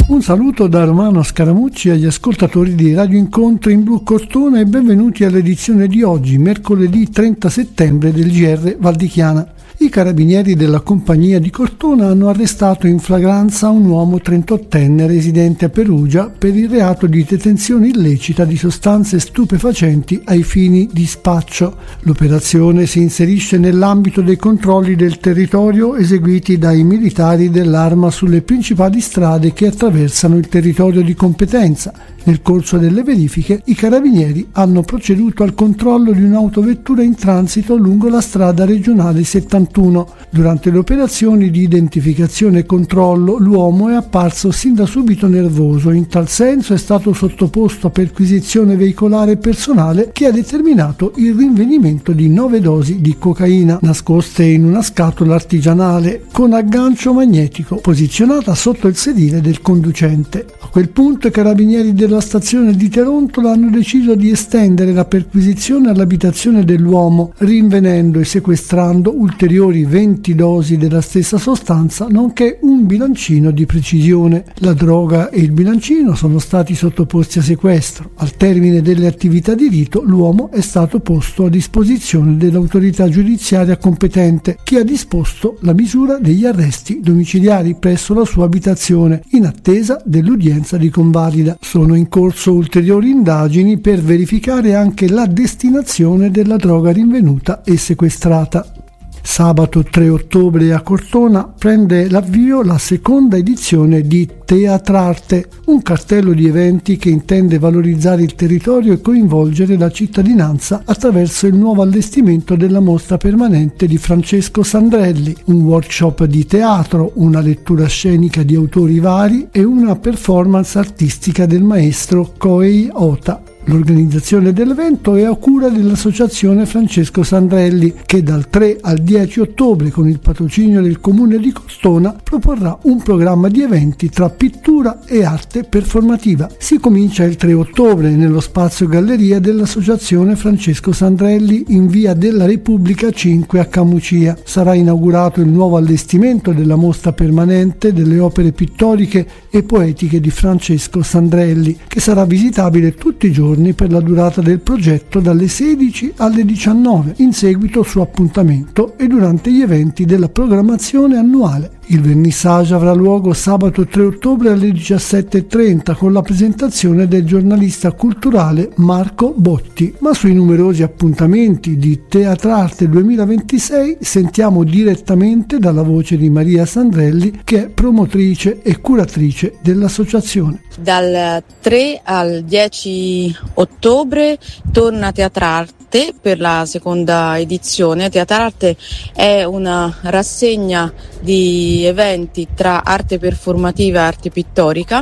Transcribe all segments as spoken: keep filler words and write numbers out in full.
Un saluto da Romano Scaramucci agli ascoltatori di Radio Incontro in Blu Cortona e benvenuti all'edizione di oggi, mercoledì trenta settembre del G R Val di Chiana. I carabinieri della compagnia di Cortona hanno arrestato in flagranza un uomo trentottenne residente a Perugia per il reato di detenzione illecita di sostanze stupefacenti ai fini di spaccio. L'operazione si inserisce nell'ambito dei controlli del territorio eseguiti dai militari dell'Arma sulle principali strade che attraversano il territorio di competenza. Nel corso delle verifiche, i carabinieri hanno proceduto al controllo di un'autovettura in transito lungo la strada regionale settantuno. Durante le operazioni di identificazione e controllo, l'uomo è apparso sin da subito nervoso. In tal senso è stato sottoposto a perquisizione veicolare personale che ha determinato il rinvenimento di nove dosi di cocaina nascoste in una scatola artigianale con aggancio magnetico posizionata sotto il sedile del conducente. A quel punto i carabinieri della la stazione di Terontola hanno deciso di estendere la perquisizione all'abitazione dell'uomo, rinvenendo e sequestrando ulteriori venti dosi della stessa sostanza, nonché un bilancino di precisione. La droga e il bilancino sono stati sottoposti a sequestro. Al termine delle attività di rito, l'uomo è stato posto a disposizione dell'autorità giudiziaria competente, che ha disposto la misura degli arresti domiciliari presso la sua abitazione, in attesa dell'udienza di convalida. Sono in corso ulteriori indagini per verificare anche la destinazione della droga rinvenuta e sequestrata. Sabato tre ottobre a Cortona prende l'avvio la seconda edizione di Teatrarte, un cartello di eventi che intende valorizzare il territorio e coinvolgere la cittadinanza attraverso il nuovo allestimento della mostra permanente di Francesco Sandrelli, un workshop di teatro, una lettura scenica di autori vari e una performance artistica del maestro Kohei Ota. L'organizzazione dell'evento è a cura dell'associazione Francesco Sandrelli, che dal tre al dieci ottobre, con il patrocinio del comune di Cortona, proporrà un programma di eventi tra pittura e arte performativa. Si comincia il tre ottobre nello spazio galleria dell'associazione Francesco Sandrelli in via della Repubblica cinque a Camucia. Sarà inaugurato il nuovo allestimento della mostra permanente delle opere pittoriche e poetiche di Francesco Sandrelli, che sarà visitabile tutti i giorni per la durata del progetto dalle sedici alle diciannove, in seguito su appuntamento e durante gli eventi della programmazione annuale. Il vernissage avrà luogo sabato tre ottobre alle diciassette e trenta con la presentazione del giornalista culturale Marco Botti. Ma sui numerosi appuntamenti di Teatrarte duemilaventisei sentiamo direttamente dalla voce di Maria Sandrelli, che è promotrice e curatrice dell'associazione. Dal tre al dieci ottobre torna Teatrarte per la seconda edizione. Teatrarte è una rassegna di eventi tra arte performativa e arte pittorica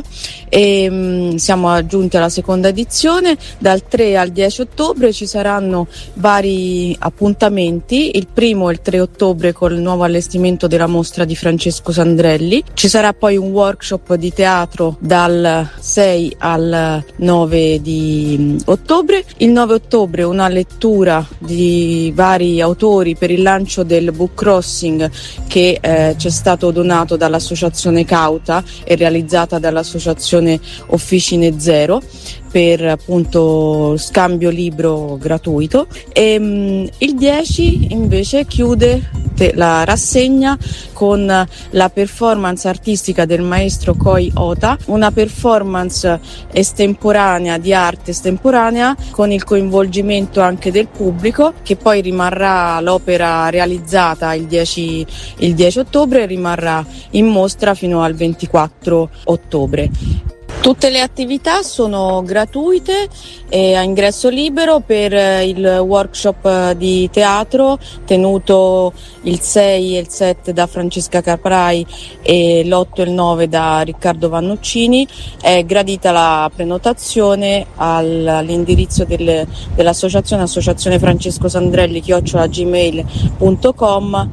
e mh, siamo giunti alla seconda edizione. Dal tre al dieci ottobre ci saranno vari appuntamenti. Il primo è il tre ottobre con il nuovo allestimento della mostra di Francesco Sandrelli. Ci sarà poi un workshop di teatro dal sei al nove di ottobre. Il nove ottobre una lettura di vari autori per il lancio del book crossing che eh, ci è stato donato dall'associazione Cauta e realizzata dall'associazione Officine Zero per appunto scambio libro gratuito. E mh, il dieci invece chiude te- la rassegna con la performance artistica del maestro Kohei Ota, una performance estemporanea di arte estemporanea con il coinvolgimento anche del pubblico, che poi rimarrà l'opera realizzata il dieci, il dieci ottobre e rimarrà in mostra fino al ventiquattro ottobre. Tutte le attività sono gratuite e a ingresso libero per il workshop di teatro tenuto il sei e il sette da Francesca Caprai e l'otto e il nove da Riccardo Vannuccini. È gradita la prenotazione al, all'indirizzo del, dell'associazione associazione Francesco Sandrelli chiocciola gmail punto com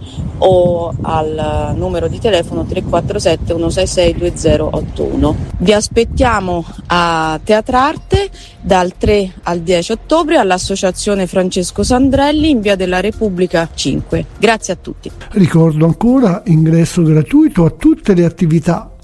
o al numero di telefono tre quattro sette uno sei sei due zero otto uno. Vi aspettiamo a Teatrarte dal tre al dieci ottobre all'associazione Francesco Sandrelli in via della Repubblica cinque. Grazie a tutti. Ricordo ancora ingresso gratuito a tutte le attività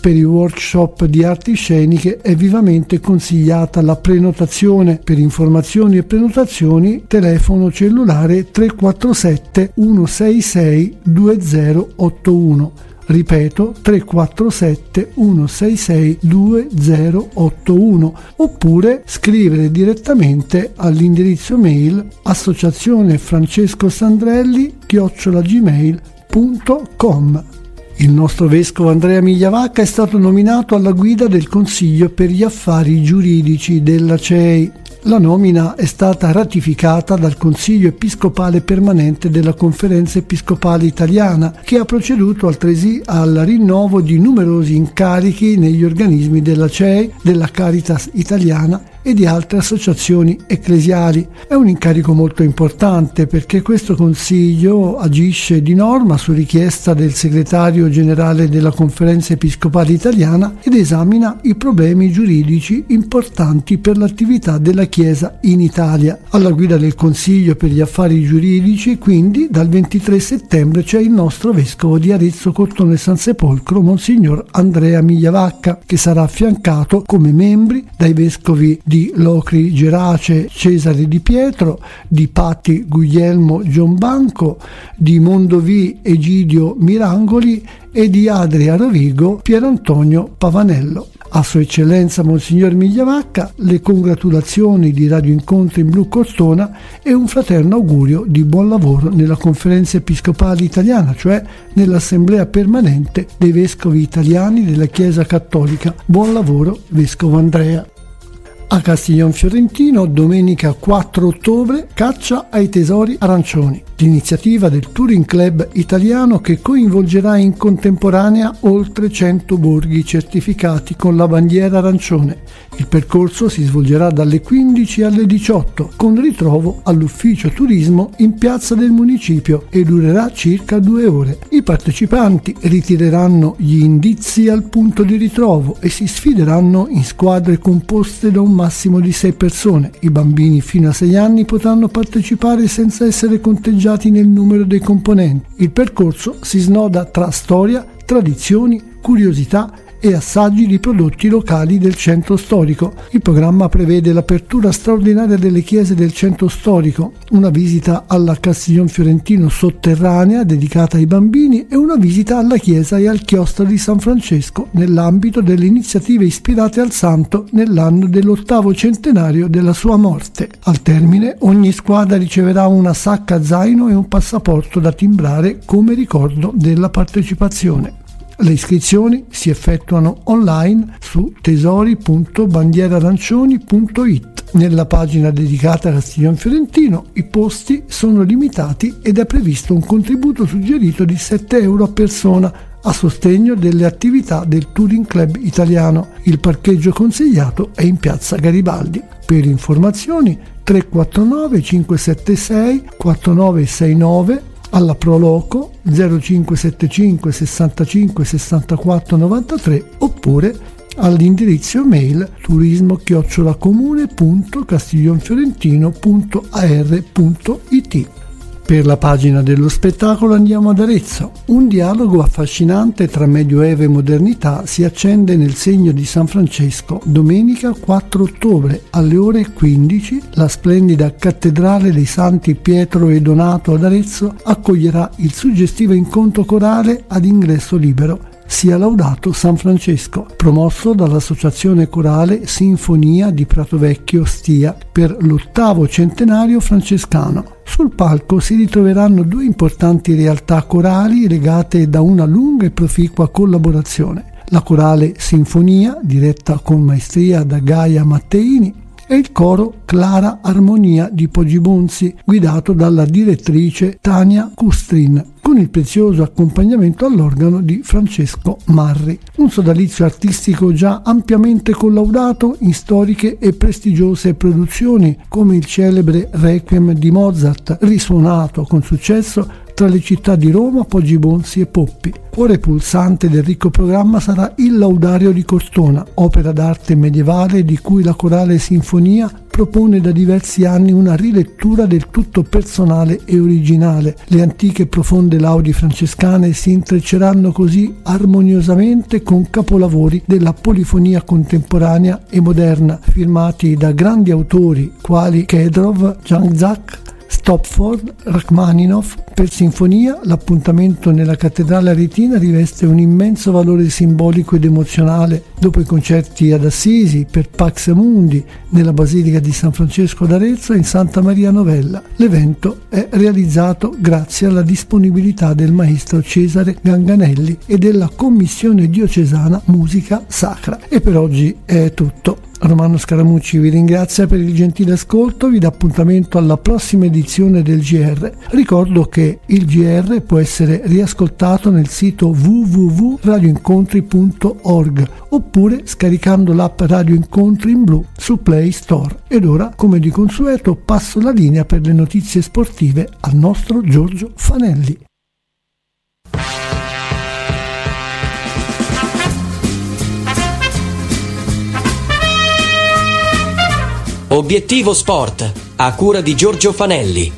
Per i workshop di arti sceniche è vivamente consigliata la prenotazione. Per informazioni e prenotazioni telefono cellulare tre quattro sette uno sei sei due zero otto uno. Ripeto, tre quattro sette uno sei sei due zero otto uno, oppure scrivere direttamente all'indirizzo mail associazione francesco sandrelli chiocciola gmail punto com. Il nostro vescovo Andrea Migliavacca è stato nominato alla guida del Consiglio per gli affari giuridici della C E I. La nomina è stata ratificata dal Consiglio Episcopale Permanente della Conferenza Episcopale Italiana, che ha proceduto altresì al rinnovo di numerosi incarichi negli organismi della C E I, della Caritas Italiana e di altre associazioni ecclesiali. È un incarico molto importante perché questo Consiglio agisce di norma su richiesta del Segretario Generale della Conferenza Episcopale Italiana ed esamina i problemi giuridici importanti per l'attività della Chiesa in Italia. Alla guida del Consiglio per gli affari giuridici, quindi, dal ventitré settembre c'è il nostro vescovo di Arezzo, Cortona e San Sepolcro, Monsignor Andrea Migliavacca, che sarà affiancato come membri dai vescovi di di Locri Gerace Cesare Di Pietro, di Patti Guglielmo Giombanco, di Mondovì Egidio Mirangoli e di Adria Rovigo Pierantonio Pavanello. A Sua Eccellenza Monsignor Migliavacca le congratulazioni di Radio Incontro in Blu Cortona e un fraterno augurio di buon lavoro nella Conferenza Episcopale Italiana, cioè nell'Assemblea Permanente dei Vescovi Italiani della Chiesa Cattolica. Buon lavoro, Vescovo Andrea. A Castiglion Fiorentino, domenica quattro ottobre, caccia ai tesori arancioni, l'iniziativa del Touring Club italiano che coinvolgerà in contemporanea oltre cento borghi certificati con la bandiera arancione. Il percorso si svolgerà dalle quindici alle diciotto, con ritrovo all'ufficio turismo in piazza del municipio e durerà circa due ore. I partecipanti ritireranno gli indizi al punto di ritrovo e si sfideranno in squadre composte da un massimo di sei persone. I bambini fino a sei anni potranno partecipare senza essere conteggiati nel numero dei componenti. Il percorso si snoda tra storia, tradizioni, curiosità e assaggi di prodotti locali del centro storico. Il programma prevede l'apertura straordinaria delle chiese del centro storico, una visita alla Castiglion Fiorentino sotterranea dedicata ai bambini e una visita alla chiesa e al chiostro di San Francesco nell'ambito delle iniziative ispirate al santo nell'anno dell'ottavo centenario della sua morte. Al termine, ogni squadra riceverà una sacca zaino e un passaporto da timbrare come ricordo della partecipazione. Le iscrizioni si effettuano online su tesori punto bandierarancioni punto it. Nella pagina dedicata a Castiglion Fiorentino i posti sono limitati ed è previsto un contributo suggerito di sette euro a persona a sostegno delle attività del Touring Club italiano. Il parcheggio consigliato è in piazza Garibaldi. Per informazioni tre quattro nove cinque sette sei quattro nove sei nove, alla Proloco zero cinque sette cinque sessantacinque sessantaquattro novantatré oppure all'indirizzo mail turismo chiocciola comune punto castiglionfiorentino punto a r punto it. Per la pagina dello spettacolo andiamo ad Arezzo. Un dialogo affascinante tra Medioevo e modernità si accende nel Segno di San Francesco. Domenica quattro ottobre alle ore quindici la splendida Cattedrale dei Santi Pietro e Donato ad Arezzo accoglierà il suggestivo incontro corale ad ingresso libero. Sia laudato San Francesco, promosso dall'associazione corale Sinfonia di Prato Vecchio Stia per l'ottavo centenario francescano. Sul palco si ritroveranno due importanti realtà corali legate da una lunga e proficua collaborazione: la corale Sinfonia, diretta con maestria da Gaia Matteini, e il coro Clara Armonia di Poggibonsi, guidato dalla direttrice Tania Custrin, con il prezioso accompagnamento all'organo di Francesco Marri. Un sodalizio artistico già ampiamente collaudato in storiche e prestigiose produzioni come il celebre Requiem di Mozart, risuonato con successo tra le città di Roma, Poggibonsi e Poppi. Cuore pulsante del ricco programma sarà il Laudario di Cortona, opera d'arte medievale di cui la Corale Sinfonia propone da diversi anni una rilettura del tutto personale e originale. Le antiche e profonde laudi francescane si intrecceranno così armoniosamente con capolavori della polifonia contemporanea e moderna, firmati da grandi autori quali Kedrov, Janczak, Stopford, Rachmaninoff. Per sinfonia, l'appuntamento nella Cattedrale Aretina riveste un immenso valore simbolico ed emozionale. Dopo i concerti ad Assisi, per Pax Mundi, nella Basilica di San Francesco d'Arezzo e in Santa Maria Novella. L'evento è realizzato grazie alla disponibilità del maestro Cesare Ganganelli e della Commissione Diocesana Musica Sacra. E per oggi è tutto. Romano Scaramucci vi ringrazia per il gentile ascolto, vi dà appuntamento alla prossima edizione del G R. Ricordo che il G R può essere riascoltato nel sito w w w punto radio incontri punto org oppure scaricando l'app Radio Incontri in blu su Play Store. Ed ora, come di consueto, passo la linea per le notizie sportive al nostro Giorgio Fanelli. Obiettivo Sport, a cura di Giorgio Fanelli.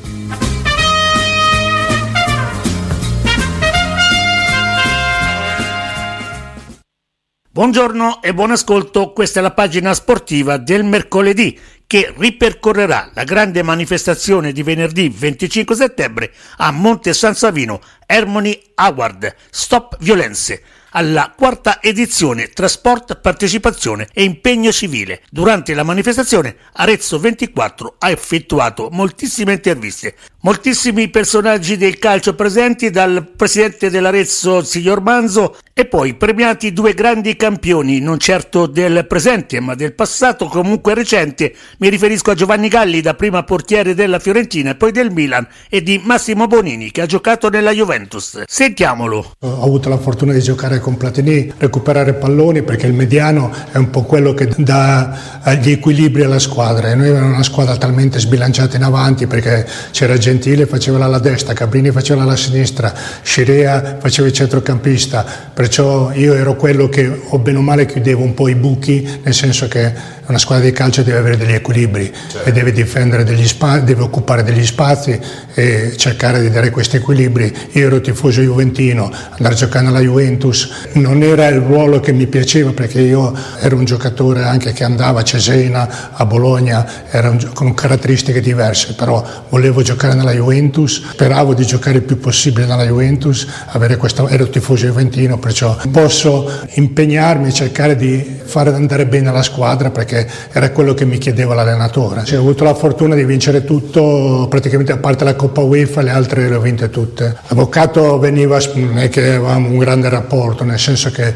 Buongiorno e buon ascolto, questa è la pagina sportiva del mercoledì che ripercorrerà la grande manifestazione di venerdì venticinque settembre a Monte San Savino, Harmony Award, Stop Violenze, alla quarta edizione tra sport, partecipazione e impegno civile. Durante la manifestazione Arezzo ventiquattro ha effettuato moltissime interviste, moltissimi personaggi del calcio presenti, dal presidente dell'Arezzo signor Manzo, e poi premiati due grandi campioni, non certo del presente ma del passato, comunque recente. Mi riferisco a Giovanni Galli, da prima portiere della Fiorentina e poi del Milan, e di Massimo Bonini, che ha giocato nella Juventus. Sentiamolo. Ho avuto la fortuna di giocare con Platini, recuperare palloni, perché il mediano è un po' quello che dà gli equilibri alla squadra, e noi avevamo una squadra talmente sbilanciata in avanti, perché c'era Gentile, faceva alla destra, Cabrini faceva alla sinistra, Scirea faceva il centrocampista, perciò io ero quello che o bene o male chiudevo un po' i buchi, nel senso che una squadra di calcio deve avere degli equilibri, certo, e deve difendere degli spazi, deve occupare degli spazi e cercare di dare questi equilibri. Io ero tifoso juventino, andare a giocare alla Juventus non era il ruolo che mi piaceva, perché io ero un giocatore anche che andava a Cesena, a Bologna, era un, con caratteristiche diverse, però volevo giocare nella Juventus, speravo di giocare il più possibile nella Juventus, avere questa, ero tifoso juventino, perciò posso impegnarmi e cercare di fare andare bene la squadra, perché era quello che mi chiedeva l'allenatore. Cioè, ho avuto la fortuna di vincere tutto, praticamente a parte la Coppa UEFA, le altre le ho vinte tutte. L'avvocato veniva, non è che avevamo un grande rapporto, nel senso che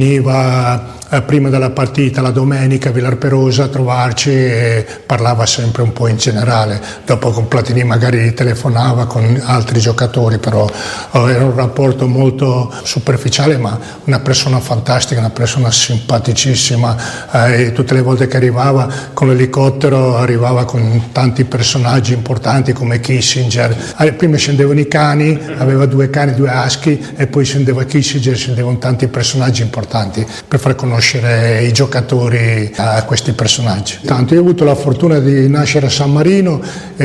veniva eh, prima della partita, la domenica, a Villar Perosa a trovarci e parlava sempre un po' in generale. Dopo con Platini magari telefonava con altri giocatori, però oh, era un rapporto molto superficiale, ma una persona fantastica, una persona simpaticissima, eh, e tutte le volte che arrivava con l'elicottero arrivava con tanti personaggi importanti come Kissinger. Prima scendevano i cani, aveva due cani, due aschi, e poi scendeva Kissinger, scendevano tanti personaggi importanti per far conoscere i giocatori a questi personaggi. Tanto io ho avuto la fortuna di nascere a San Marino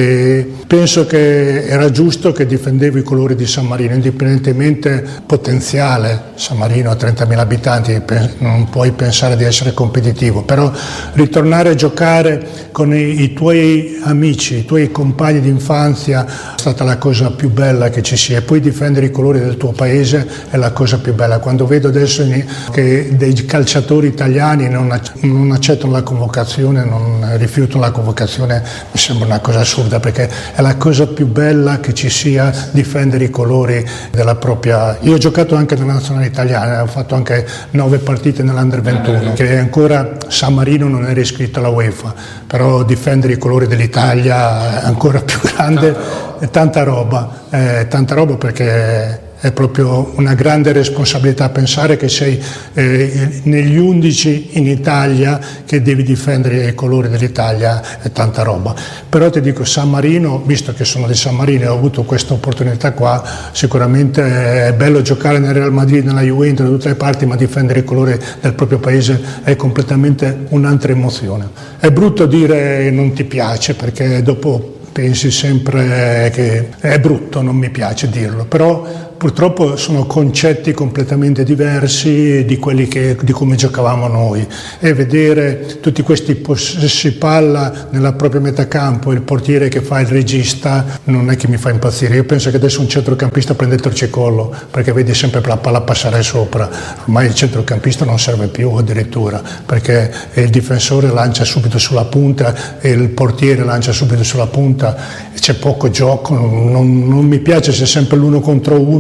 e penso che era giusto che difendevo i colori di San Marino, indipendentemente potenziale. San Marino ha trentamila abitanti, non puoi pensare di essere competitivo, però ritornare a giocare con i, i tuoi amici, i tuoi compagni d'infanzia è stata la cosa più bella che ci sia, e poi difendere i colori del tuo paese è la cosa più bella. Quando vedo adesso che dei calciatori italiani non, non accettano la convocazione, non rifiutano la convocazione, mi sembra una cosa assurda, perché è la cosa più bella che ci sia, difendere i colori della propria. Io ho giocato anche nella nazionale italiana, ho fatto anche nove partite nell'Under ventuno, che ancora San Marino non era iscritto alla UEFA, però difendere i colori dell'Italia è ancora più grande, è tanta roba, è tanta roba, perché è proprio una grande responsabilità pensare che sei eh, negli undici in Italia che devi difendere i colori dell'Italia, è tanta roba. Però ti dico, San Marino, visto che sono di San Marino e ho avuto questa opportunità qua, sicuramente è bello giocare nel Real Madrid, nella Juventus, da tutte le parti, ma difendere i colori del proprio paese è completamente un'altra emozione. È brutto dire non ti piace, perché dopo pensi sempre che è brutto, non mi piace dirlo, però purtroppo sono concetti completamente diversi di quelli che, di come giocavamo noi, e vedere tutti questi possessi palla nella propria metà campo, il portiere che fa il regista, non è che mi fa impazzire. Io penso che adesso un centrocampista prende il torcicollo, perché vedi sempre la palla passare sopra. Ormai il centrocampista non serve più addirittura, perché il difensore lancia subito sulla punta e il portiere lancia subito sulla punta, e c'è poco gioco. Non, non mi piace se è sempre l'uno contro uno,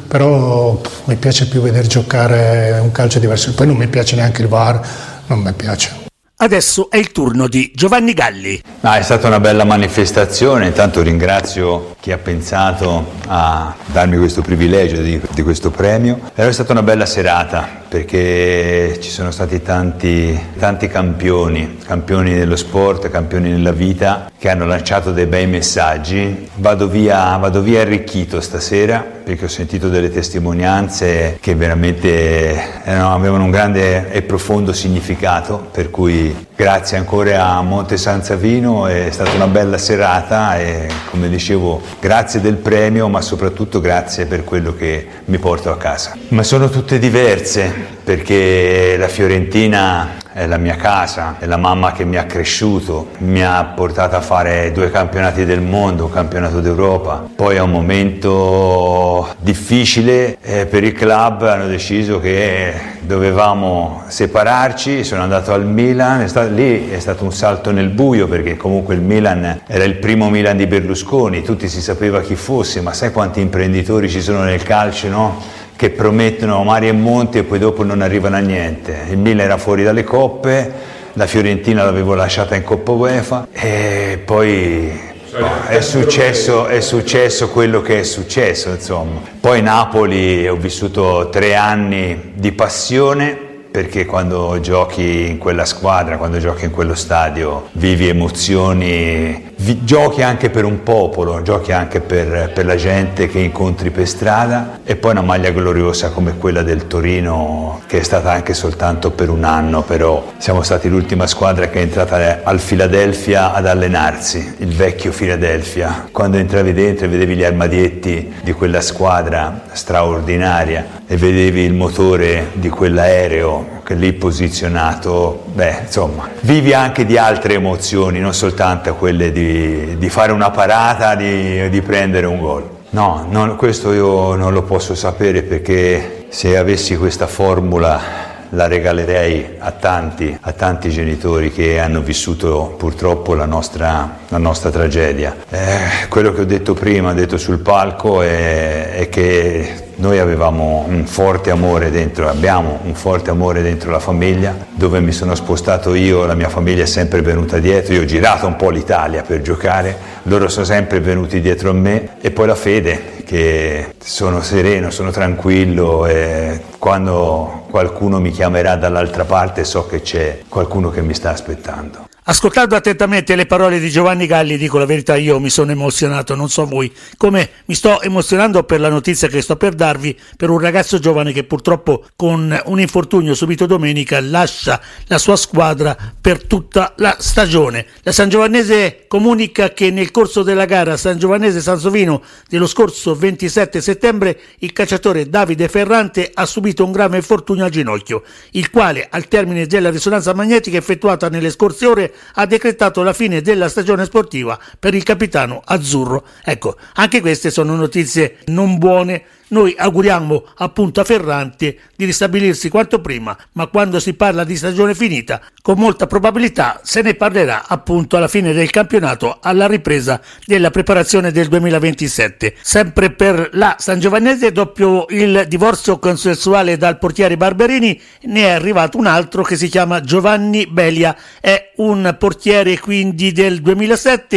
però pff, mi piace più vedere giocare un calcio diverso. Poi non mi piace neanche il V A R, non mi piace. Adesso è il turno di Giovanni Galli. Ah, è stata una bella manifestazione, intanto ringrazio chi ha pensato a darmi questo privilegio di, di questo premio. È stata una bella serata perché ci sono stati tanti, tanti campioni, campioni dello sport, campioni nella vita, che hanno lanciato dei bei messaggi. Vado via, vado via arricchito stasera, perché ho sentito delle testimonianze che veramente erano, avevano un grande e profondo significato, per cui grazie ancora a Monte San Savino, è stata una bella serata e, come dicevo, grazie del premio, ma soprattutto grazie per quello che mi porto a casa. Ma sono tutte diverse, perché la Fiorentina è la mia casa, è la mamma che mi ha cresciuto, mi ha portato a fare due campionati del mondo, un campionato d'Europa. Poi a un momento difficile eh, per il club hanno deciso che dovevamo separarci, sono andato al Milan, è stato, lì è stato un salto nel buio, perché comunque il Milan era il primo Milan di Berlusconi, tutti si sapeva chi fosse, ma sai quanti imprenditori ci sono nel calcio, no? Che promettono mari e monti e poi dopo non arrivano a niente. Il Milan era fuori dalle coppe, la Fiorentina l'avevo lasciata in Coppa UEFA e poi boh, è successo, è successo quello che è successo, insomma. Poi Napoli, ho vissuto tre anni di passione, perché quando giochi in quella squadra, quando giochi in quello stadio, vivi emozioni, vi, giochi anche per un popolo, giochi anche per, per la gente che incontri per strada, e poi una maglia gloriosa come quella del Torino, che è stata anche soltanto per un anno, però siamo stati l'ultima squadra che è entrata al Philadelphia ad allenarsi, il vecchio Philadelphia. Quando entravi dentro e vedevi gli armadietti di quella squadra straordinaria e vedevi il motore di quell'aereo che lì posizionato, beh, insomma, vivi anche di altre emozioni, non soltanto quelle di, di fare una parata, di, di prendere un gol. No, non, questo io non lo posso sapere, perché se avessi questa formula la regalerei a tanti, a tanti genitori che hanno vissuto purtroppo la nostra, la nostra tragedia. Eh, quello che ho detto prima, ho detto sul palco, è, è che noi avevamo un forte amore dentro, abbiamo un forte amore dentro la famiglia, dove mi sono spostato io, la mia famiglia è sempre venuta dietro, io ho girato un po' l'Italia per giocare, loro sono sempre venuti dietro a me, e poi la fede, che sono sereno, sono tranquillo, e quando qualcuno mi chiamerà dall'altra parte so che c'è qualcuno che mi sta aspettando. Ascoltando attentamente le parole di Giovanni Galli, dico la verità, io mi sono emozionato, non so voi, come mi sto emozionando per la notizia che sto per darvi, per un ragazzo giovane che purtroppo con un infortunio subito domenica lascia la sua squadra per tutta la stagione. La Sangiovannese comunica che nel corso della gara Sangiovannese-San Savino dello scorso ventisette settembre il calciatore Davide Ferrante ha subito un grave infortunio al ginocchio, il quale al termine della risonanza magnetica effettuata nelle scorse ore ha decretato la fine della stagione sportiva per il capitano azzurro. Ecco, anche queste sono notizie non buone. Noi auguriamo appunto a Ferrante di ristabilirsi quanto prima, ma quando si parla di stagione finita, con molta probabilità se ne parlerà appunto alla fine del campionato, alla ripresa della preparazione del duemilaventisette. Sempre per la Sangiovannese, dopo il divorzio consensuale dal portiere Barberini, ne è arrivato un altro che si chiama Giovanni Belia, è un portiere quindi del duemilasette,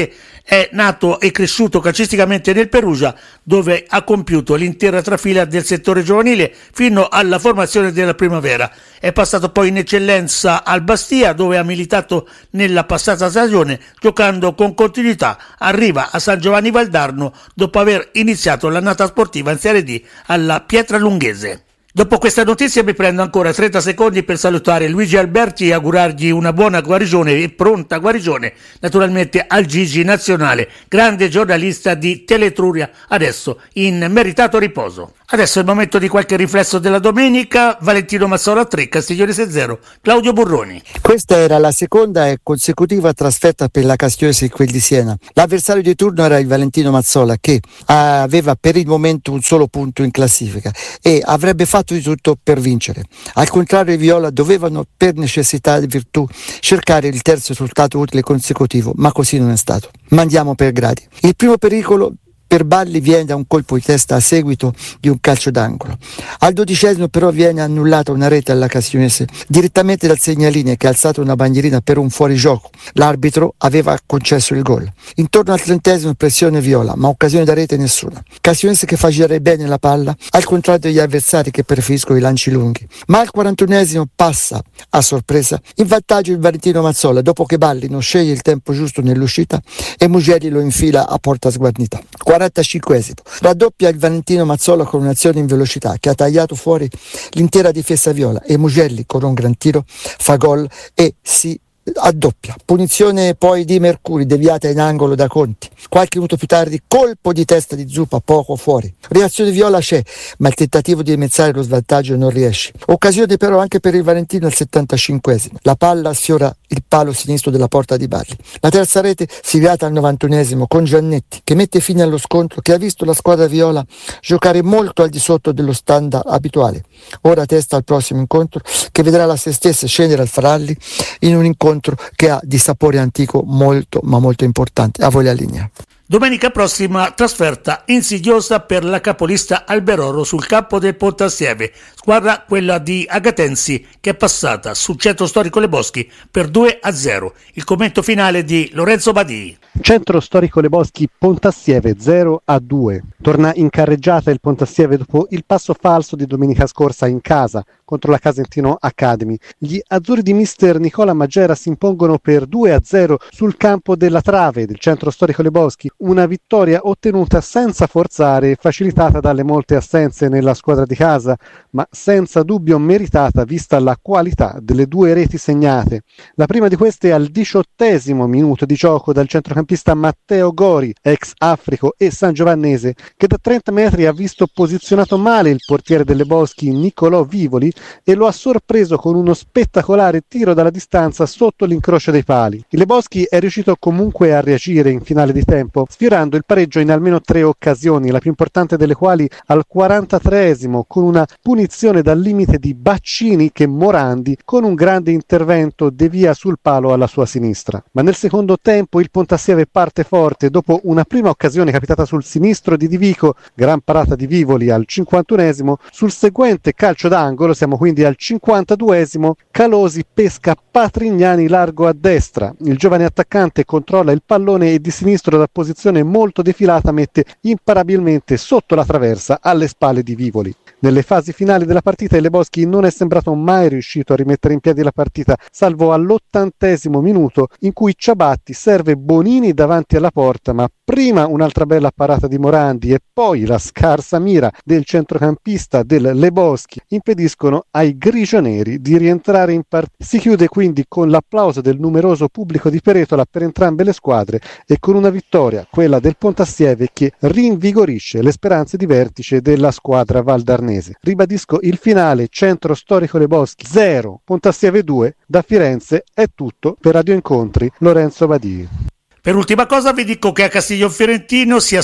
È nato e cresciuto calcisticamente nel Perugia, dove ha compiuto l'intera trafila del settore giovanile fino alla formazione della primavera. È passato poi in eccellenza al Bastia, dove ha militato nella passata stagione, giocando con continuità. Arriva a San Giovanni Valdarno dopo aver iniziato l'annata sportiva in Serie D alla Pietralunghese. Dopo questa notizia mi prendo ancora trenta secondi per salutare Luigi Alberti e augurargli una buona guarigione e pronta guarigione, naturalmente al Gigi Nazionale, grande giornalista di Teletruria, adesso in meritato riposo. Adesso è il momento di qualche riflesso della domenica. Valentino Mazzola tre, Castiglionese zero, Claudio Burroni. Questa era la seconda e consecutiva trasferta per la Castiglionese in quel di Siena. L'avversario di turno era il Valentino Mazzola, che aveva per il momento un solo punto in classifica e avrebbe fatto di tutto per vincere. Al contrario, i Viola dovevano per necessità e virtù cercare il terzo risultato utile consecutivo, ma così non è stato. Ma andiamo per gradi. Il primo pericolo per Balli viene da un colpo di testa a seguito di un calcio d'angolo. Al dodicesimo però viene annullata una rete alla Castiglionese direttamente dal segnaline, che ha alzato una bandierina per un fuorigioco. L'arbitro aveva concesso il gol. Intorno al trentesimo pressione Viola, ma occasione da rete nessuna. Castiglionese che fa girare bene la palla, al contrario degli avversari che preferiscono i lanci lunghi. Ma al quarantunesimo passa a sorpresa in vantaggio il Valentino Mazzola, dopo che Balli non sceglie il tempo giusto nell'uscita e Mugelli lo infila a porta sguarnita. quarantacinquesimo raddoppia il Valentino Mazzola con un'azione in velocità che ha tagliato fuori l'intera difesa viola e Mugelli con un gran tiro fa gol e si addoppia. Punizione poi di Mercuri deviata in angolo da Conti. Qualche minuto più tardi colpo di testa di Zuppa poco fuori. Reazione viola c'è, ma il tentativo di dimezzare lo svantaggio non riesce. Occasione però anche per il Valentino al settantacinquesimo. La palla sfiora il palo sinistro della porta di Balli. La terza rete si riata al novantunesimo con Giannetti, che mette fine allo scontro che ha visto la squadra viola giocare molto al di sotto dello standard abituale. Ora testa al prossimo incontro che vedrà la se stessa scendere al Faralli in un incontro che ha di sapore antico molto ma molto importante. A voi la linea. Domenica prossima trasferta insidiosa per la capolista Alberoro sul campo del Pontassieve, squadra quella di Agatensi che è passata sul centro storico Le Boschi per due a zero. Il commento finale di Lorenzo Badii. Centro storico Le Boschi, Pontassieve zero a due. Torna in carreggiata il Pontassieve dopo il passo falso di domenica scorsa in casa contro la Casentino Academy. Gli azzurri di mister Nicola Maggera si impongono per due a zero sul campo della Trave del centro storico Le Boschi. Una vittoria ottenuta senza forzare e facilitata dalle molte assenze nella squadra di casa, ma senza dubbio meritata vista la qualità delle due reti segnate. La prima di queste al diciottesimo minuto di gioco dal centrocampista Matteo Gori, ex Africo e sangiovannese, che da trenta metri ha visto posizionato male il portiere delle Boschi Niccolò Vivoli e lo ha sorpreso con uno spettacolare tiro dalla distanza sotto l'incrocio dei pali. Il Le Boschi è riuscito comunque a reagire in finale di tempo, sfiorando il pareggio in almeno tre occasioni, la più importante delle quali al quarantatreesimo con una punizione dal limite di Baccini che Morandi con un grande intervento devia sul palo alla sua sinistra. Ma nel secondo tempo il Pontassieve parte forte dopo una prima occasione capitata sul sinistro di Di Vico, gran parata di Vivoli al cinquantunesimo, sul seguente calcio d'angolo, siamo quindi al cinquantaduesimo, Calosi pesca Patrignani largo a destra. Il giovane attaccante controlla il pallone e di sinistro da posizione molto defilata mette imparabilmente sotto la traversa alle spalle di Vivoli. Nelle fasi finali della partita il Le Boschi non è sembrato mai riuscito a rimettere in piedi la partita, salvo all'ottantesimo minuto in cui Ciabatti serve Bonini davanti alla porta, ma prima un'altra bella parata di Morandi e poi la scarsa mira del centrocampista del Le Boschi impediscono ai grigioneri di rientrare in partita. Si chiude quindi con l'applauso del numeroso pubblico di Peretola per entrambe le squadre e con una vittoria, quella del Pontassieve, che rinvigorisce le speranze di vertice della squadra valdarnese. Ribadisco il finale: centro storico Le Boschi zero, Pontassieve due. Da Firenze è tutto per Radio Incontri, Lorenzo Badii. Per ultima cosa vi dico che a Castiglionfiorentino si aspetta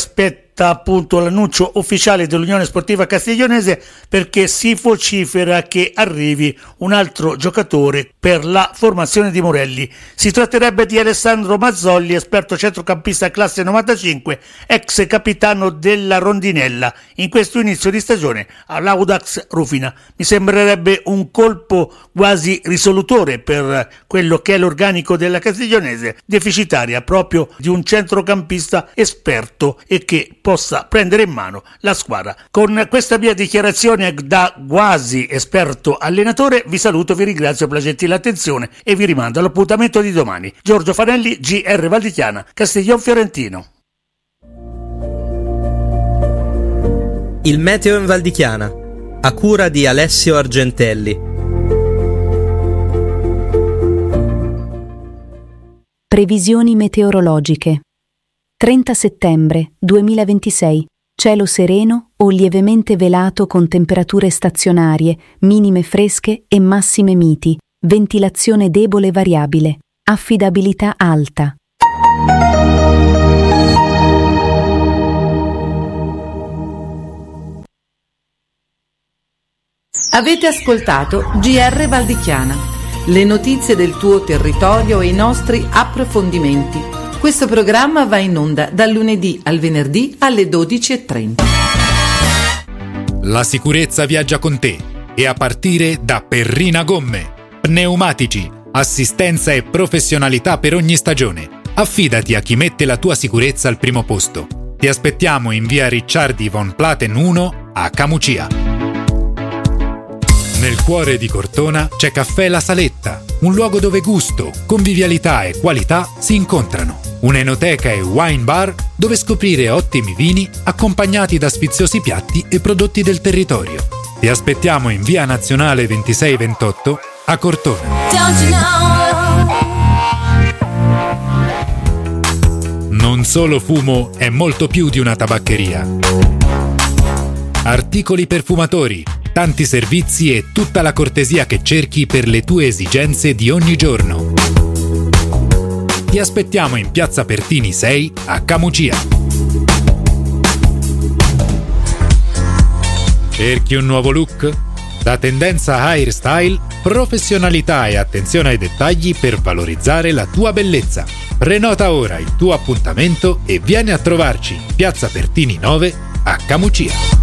aspetta appunto l'annuncio ufficiale dell'Unione Sportiva Castiglionese, perché si vocifera che arrivi un altro giocatore per la formazione di Morelli. Si tratterebbe di Alessandro Mazzolli, esperto centrocampista classe novantacinque, ex capitano della Rondinella in questo inizio di stagione all'Audax Rufina. Mi sembrerebbe un colpo quasi risolutore per quello che è l'organico della Castiglionese, deficitaria proprio di un centrocampista esperto e che possa prendere in mano la squadra. Con questa mia dichiarazione da quasi esperto allenatore vi saluto, vi ringrazio per la gentile attenzione e vi rimando all'appuntamento di domani. Giorgio Fanelli, G R Valdichiana, Castiglion Fiorentino. Il meteo in Valdichiana, a cura di Alessio Argentelli. Previsioni meteorologiche. trenta settembre duemilaventisei. Cielo sereno o lievemente velato con temperature stazionarie, minime fresche e massime miti. Ventilazione debole variabile. Affidabilità alta. Avete ascoltato G R Valdichiana, le notizie del tuo territorio e i nostri approfondimenti. Questo programma va in onda dal lunedì al venerdì alle dodici e trenta. La sicurezza viaggia con te e a partire da Perrina Gomme. Pneumatici, assistenza e professionalità per ogni stagione. Affidati a chi mette la tua sicurezza al primo posto. Ti aspettiamo in via Ricciardi von Platen uno a Camucia. Nel cuore di Cortona c'è Caffè La Saletta, un luogo dove gusto, convivialità e qualità si incontrano. Un'enoteca e wine bar dove scoprire ottimi vini accompagnati da sfiziosi piatti e prodotti del territorio. Ti aspettiamo in via Nazionale ventisei ventotto a Cortona. Non solo fumo, è molto più di una tabaccheria. Articoli perfumatori, tanti servizi e tutta la cortesia che cerchi per le tue esigenze di ogni giorno. Ti aspettiamo in piazza Pertini sei a Camucia. Cerchi un nuovo look? Da Tendenza Hairstyle, professionalità e attenzione ai dettagli per valorizzare la tua bellezza. Prenota ora il tuo appuntamento e vieni a trovarci in piazza Pertini nove a Camucia.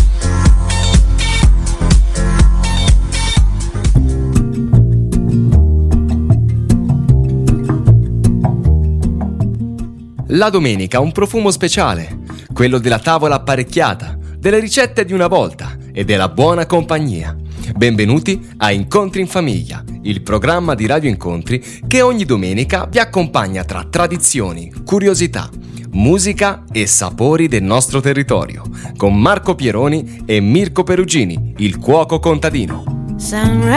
La domenica un profumo speciale, quello della tavola apparecchiata, delle ricette di una volta e della buona compagnia. Benvenuti a Incontri in Famiglia, il programma di Radio Incontri che ogni domenica vi accompagna tra tradizioni, curiosità, musica e sapori del nostro territorio, con Marco Pieroni e Mirko Perugini, il cuoco contadino.